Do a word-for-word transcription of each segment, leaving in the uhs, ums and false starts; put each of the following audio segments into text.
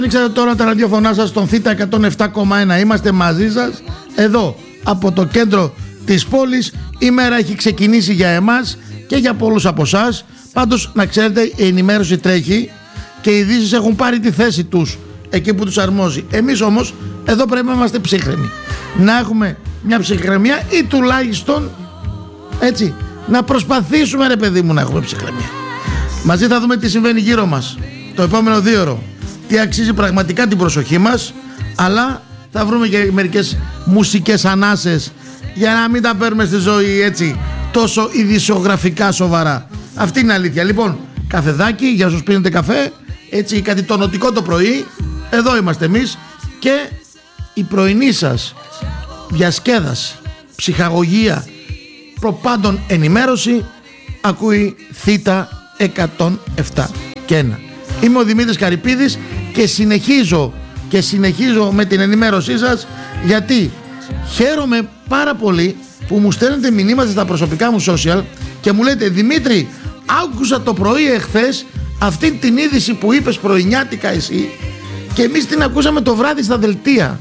Ανοίξατε τώρα τα ραδιοφωνά σας στον Θήτα εκατόν επτά κόμμα ένα. Είμαστε μαζί σας εδώ από το κέντρο της πόλης. Η μέρα έχει ξεκινήσει για εμάς και για πολλούς από εσάς. Πάντως να ξέρετε, η ενημέρωση τρέχει και οι ειδήσεις έχουν πάρει τη θέση τους εκεί που τους αρμόζει. Εμείς όμως εδώ πρέπει να είμαστε ψύχρεμοι, να έχουμε μια ψυχραιμία ή τουλάχιστον έτσι να προσπαθήσουμε, ρε παιδί μου, να έχουμε ψυχραιμία. Μαζί θα δούμε τι συμβαίνει γύρω μας το επόμενο δίωρο, τι αξίζει πραγματικά την προσοχή μας, αλλά θα βρούμε και μερικές μουσικές ανάσες για να μην τα παίρνουμε στη ζωή έτσι τόσο ειδησιογραφικά σοβαρά. Αυτή είναι αλήθεια. Λοιπόν, καφεδάκι για όσους πίνετε καφέ, έτσι κάτι τονωτικό το πρωί. Εδώ είμαστε εμείς και η πρωινή σας διασκέδαση, ψυχαγωγία, προπάντων ενημέρωση ακούει Θήτα εκατόν επτά και ένα. Είμαι ο Δημήτρης Καρυπίδης και συνεχίζω και συνεχίζω με την ενημέρωσή σας, γιατί χαίρομαι πάρα πολύ που μου στέλνετε μηνύματα στα προσωπικά μου social και μου λέτε, Δημήτρη, άκουσα το πρωί εχθές αυτή την είδηση που είπες πρωινιάτικα εσύ και εμείς την ακούσαμε το βράδυ στα δελτία.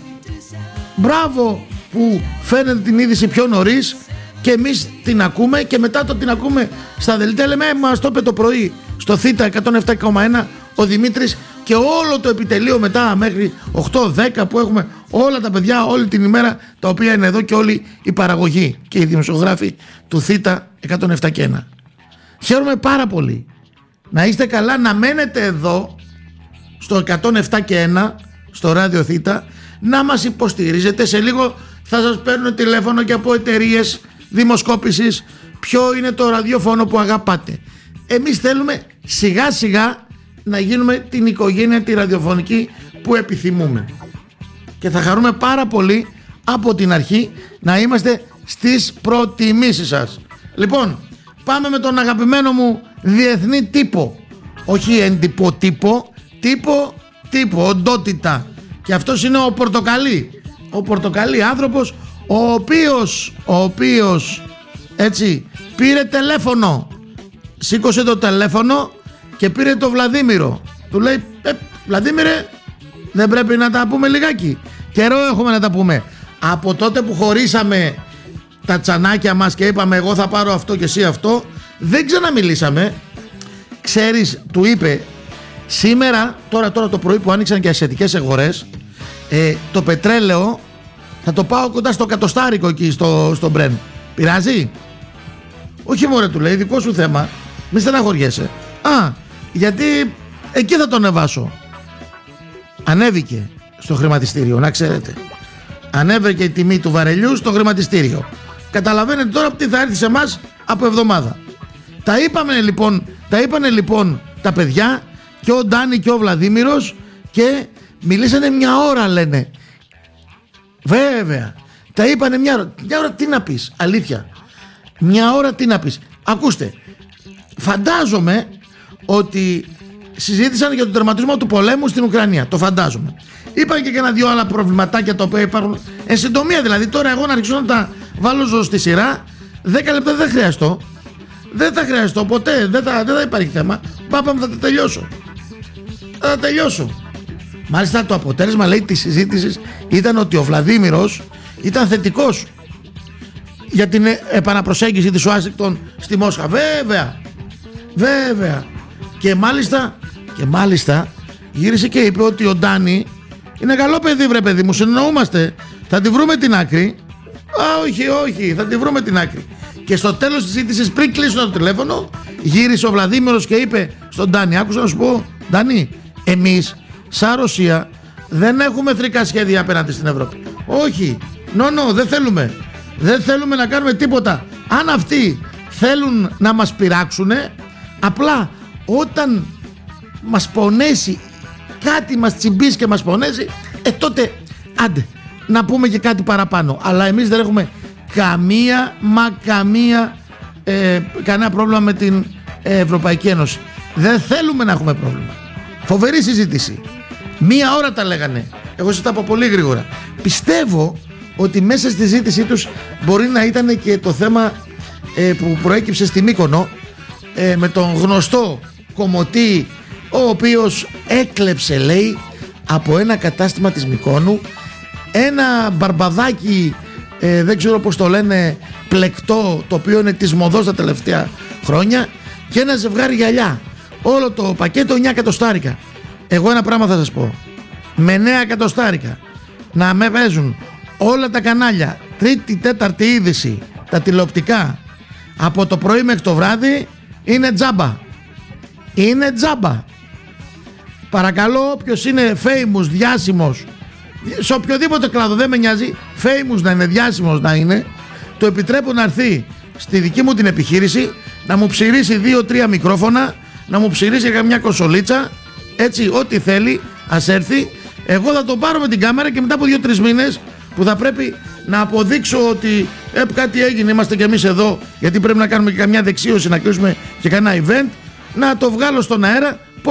Μπράβο που φαίνεται την είδηση πιο νωρίς και εμείς την ακούμε και μετά το την ακούμε στα δελτία. Λέμε, ε, μας το είπε το πρωί στο Θήτα εκατόν επτά κόμμα ένα ο Δημήτρης και όλο το επιτελείο μετά μέχρι οκτώ δέκα που έχουμε όλα τα παιδιά όλη την ημέρα, τα οποία είναι εδώ και όλη η παραγωγή και οι δημοσιογράφοι του Θήτα εκατόν επτά και ένα. Χαίρομαι πάρα πολύ. Να είστε καλά, να μένετε εδώ στο εκατόν επτά και ένα στο ράδιο Θήτα, να μας υποστηρίζετε. Σε λίγο θα σας παίρνω τηλέφωνο και από εταιρείες δημοσκόπησης ποιο είναι το ραδιόφωνο που αγαπάτε. Εμείς θέλουμε σιγά σιγά να γίνουμε την οικογένεια τη ραδιοφωνική που επιθυμούμε και θα χαρούμε πάρα πολύ από την αρχή να είμαστε στις προτιμήσεις σας. Λοιπόν, πάμε με τον αγαπημένο μου διεθνή τύπο, όχι έντυπο τύπο, τύπο τύπο, οντότητα, και αυτός είναι ο Πορτοκαλί, ο Πορτοκαλί άνθρωπος ο οποίος, ο οποίος έτσι πήρε τηλέφωνο, σήκωσε το τηλέφωνο και πήρε το Βλαδίμηρο. Του λέει, ε, Βλαδίμηρε, δεν πρέπει να τα πούμε λιγάκι? Καιρό έχουμε να τα πούμε. Από τότε που χωρίσαμε τα τσανάκια μας και είπαμε εγώ θα πάρω αυτό και εσύ αυτό, δεν ξαναμιλήσαμε. Ξέρεις, του είπε, σήμερα, τώρα, τώρα το πρωί που άνοιξαν και ασιατικές αγορές, ε, το πετρέλαιο θα το πάω κοντά στο κατοστάρικο εκεί στο, στο Μπρεν. Πειράζει? Όχι μωρέ, του λέει, δικό σου θέμα, μη στεναχωριέσαι. Α, γιατί εκεί θα το ανεβάσω. Ανέβηκε στο χρηματιστήριο, να ξέρετε. Ανέβηκε η τιμή του βαρελιού στο χρηματιστήριο. Καταλαβαίνετε τώρα τι θα έρθει σε εμάς από εβδομάδα. Τα είπαμε λοιπόν, τα είπανε λοιπόν τα παιδιά και ο Ντάνη και ο Βλαδίμηρος και μιλήσανε μια ώρα, λένε. Βέβαια, τα είπανε μια ώρα. Μια ώρα τι να πεις, αλήθεια. Μια ώρα τι να πεις. Ακούστε, φαντάζομαι ότι συζήτησαν για τον τερματισμό του πολέμου στην Ουκρανία. Το φαντάζομαι. Είπαν και κανένα δυο άλλα προβληματάκια τα οποία υπάρχουν. Εν συντομία δηλαδή, τώρα εγώ να αρχίσω να τα βάλω ζω στη σειρά, δέκα λεπτά δεν θα χρειαστώ. Δεν θα χρειαστώ ποτέ. Δεν θα, δεν θα υπάρχει θέμα. Πάπαμε, θα τα τελειώσω. Θα τα τελειώσω. Μάλιστα το αποτέλεσμα, λέει, της συζήτησης ήταν ότι ο Βλαδίμηρος ήταν θετικός για την επαναπροσέγγιση της Ουάσιγκτον στη Μόσχα. Βέβαια. Βέβαια. Και μάλιστα, και μάλιστα γύρισε και είπε ότι ο Ντάνι είναι καλό παιδί, βρε παιδί μου, συνεννοούμαστε, θα τη βρούμε την άκρη. Α, όχι, όχι, θα τη βρούμε την άκρη. Και στο τέλος της συζήτησης, πριν κλείσουν το τηλέφωνο, γύρισε ο Βλαδίμηρος και είπε στον Ντάνι, άκουσα να σου πω, Ντάνι, εμείς σαν Ρωσία δεν έχουμε εχθρικά σχέδια απέναντι στην Ευρώπη. Όχι, νο, νο, δεν θέλουμε. Δεν θέλουμε να κάνουμε τίποτα. Αν αυτοί θέλουν να μας πειράξουνε, απλά όταν μας πονέσει κάτι, μας τσιμπήσει και μας πονέσει, ε τότε άντε να πούμε και κάτι παραπάνω. Αλλά εμείς δεν έχουμε καμία μα καμία ε, κανένα πρόβλημα με την Ευρωπαϊκή Ένωση. Δεν θέλουμε να έχουμε πρόβλημα. Φοβερή συζήτηση. Μία ώρα τα λέγανε. Εγώ σας τα πω πολύ γρήγορα. Πιστεύω ότι μέσα στη συζήτησή τους μπορεί να ήταν και το θέμα ε, που προέκυψε στη Μύκονο ε, με τον γνωστό κομμωτή, ο οποίος έκλεψε, λέει, από ένα κατάστημα της Μυκόνου, ένα μπαρμπαδάκι, ε, δεν ξέρω πώς το λένε, πλεκτό, το οποίο είναι της μοδός τα τελευταία χρόνια, και ένα ζευγάρι γυαλιά. Όλο το πακέτο εννιά εκατοστάρικα. Εγώ ένα πράγμα θα σας πω. Με εννιά εκατοστάρικα να με παίζουν όλα τα κανάλια, τρίτη, τέταρτη είδηση, τα τηλεοπτικά, από το πρωί μέχρι το βράδυ, είναι τζάμπα. Είναι τζάμπα. Παρακαλώ, όποιος είναι famous, διάσημος, σε οποιοδήποτε κλάδο, δεν με νοιάζει, famous να είναι, διάσημος να είναι, το επιτρέπω να έρθει στη δική μου την επιχείρηση, να μου ψηρίσει δύο τρία μικρόφωνα, να μου ψηρίσει καμιά κονσολίτσα, έτσι, ό,τι θέλει, ας έρθει. Εγώ θα τον πάρω με την κάμερα και μετά από δύο τρεις μήνες που θα πρέπει να αποδείξω ότι ε, κάτι έγινε, είμαστε κι εμείς εδώ, γιατί πρέπει να κάνουμε και καμιά δεξίωση, να κλείσουμε και κανένα event, να το βγάλω στον αέρα